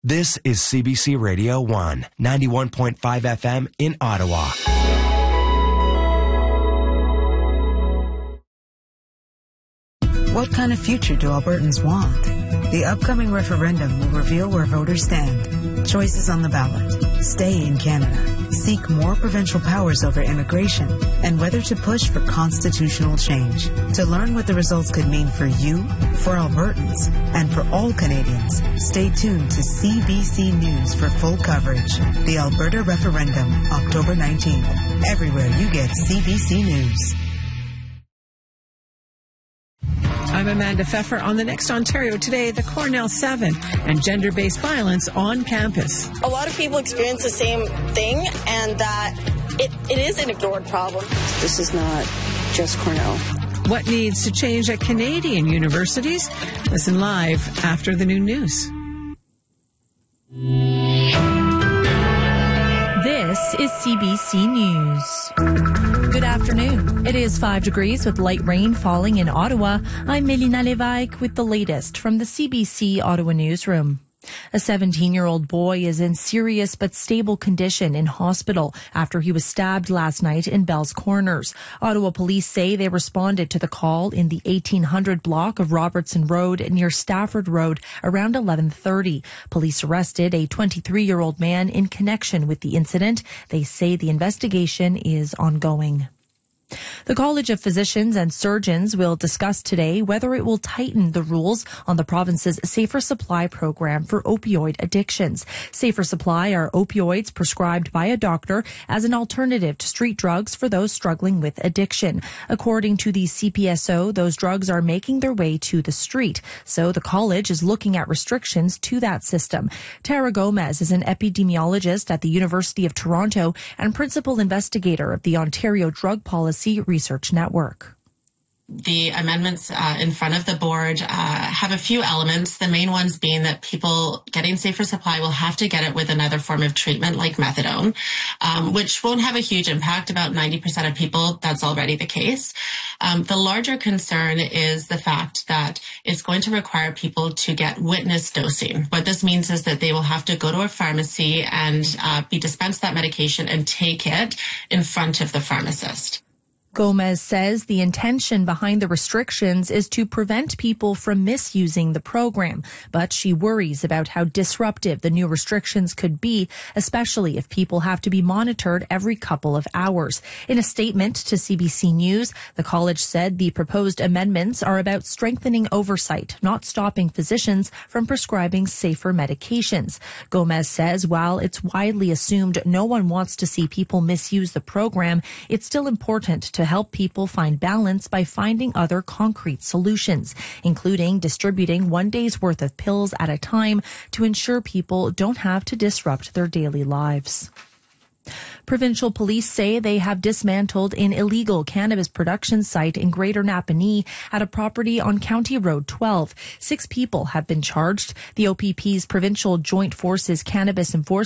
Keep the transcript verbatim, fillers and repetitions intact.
This is C B C Radio one, ninety-one point five F M in Ottawa. What kind of future do Albertans want? The upcoming referendum will reveal where voters stand. Choices on the ballot: stay in Canada, seek more provincial powers over immigration, and whether to push for constitutional change. To learn what the results could mean for you, for Albertans, and for all Canadians, stay tuned to C B C News for full coverage. The Alberta Referendum, October nineteenth. Everywhere you get C B C News. I'm Amanda Pfeffer. On the Next Ontario Today, the Cornell Seven and gender-based violence on campus. A lot of people experience the same thing, and that it, it is an ignored problem. This is not just Cornell. What needs to change at Canadian universities? Listen live after the noon news. This is C B C News. Good afternoon. It is five degrees with light rain falling in Ottawa. I'm Melina Levesque with the latest from the C B C Ottawa newsroom. A seventeen-year-old boy is in serious but stable condition in hospital after he was stabbed last night in Bell's Corners. Ottawa police say they responded to the call in the eighteen hundred block of Robertson Road near Stafford Road around eleven thirty. Police arrested a twenty-three-year-old man in connection with the incident. They say the investigation is ongoing. The College of Physicians and Surgeons will discuss today whether it will tighten the rules on the province's Safer Supply program for opioid addictions. Safer Supply are opioids prescribed by a doctor as an alternative to street drugs for those struggling with addiction. According to the C P S O, those drugs are making their way to the street, so the college is looking at restrictions to that system. Tara Gomez is an epidemiologist at the University of Toronto and principal investigator of the Ontario Drug Policy Research Network. The amendments uh, in front of the board uh, have a few elements, the main ones being that people getting Safer Supply will have to get it with another form of treatment like methadone, um, which won't have a huge impact. About ninety percent of people, that's already the case. Um, the larger concern is the fact that it's going to require people to get witness dosing. What this means is that they will have to go to a pharmacy and uh, be dispensed that medication and take it in front of the pharmacist. Gomez says the intention behind the restrictions is to prevent people from misusing the program, but she worries about how disruptive the new restrictions could be, especially if people have to be monitored every couple of hours. In a statement to C B C News, the college said the proposed amendments are about strengthening oversight, not stopping physicians from prescribing safer medications. Gomez says while it's widely assumed no one wants to see people misuse the program, it's still important to to help people find balance by finding other concrete solutions, including distributing one day's worth of pills at a time to ensure people don't have to disrupt their daily lives. Provincial police say they have dismantled an illegal cannabis production site in Greater Napanee at a property on County Road twelve. Six people have been charged. The O P P's Provincial Joint Forces Cannabis Enforcement